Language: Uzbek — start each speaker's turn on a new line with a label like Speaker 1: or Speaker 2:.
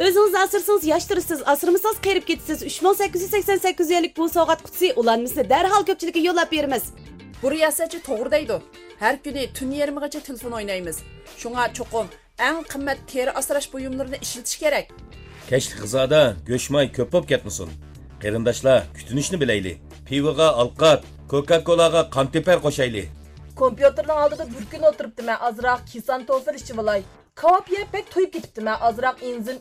Speaker 1: Özünüz asırsınız, yaştırırsınız, asırmısınız, qerib ketisiz. 3888 yerlik bu soğat kutusu ulanmasını derhal köpçülükü yollap berimiz.
Speaker 2: Bu riyasetçi toğru deydi. Her günü tün 20'gacha telefon oynaymiz. Şuna çoqum en qimmat teri asrash buyumlarini işletish kerak.
Speaker 3: Keşli qizada göçmay ko'p bo'lib ketmasin. Qarindoshlar, kutinishni bilayli. Pivoga alqat, Coca-Colaga qantepar qo'shayli.
Speaker 4: Kompüterning oldida bir kun o'tiribdi, men azroq kisan tofil ichib olay. Kavap yeb pek to'yib ketibdi, men azroq enzim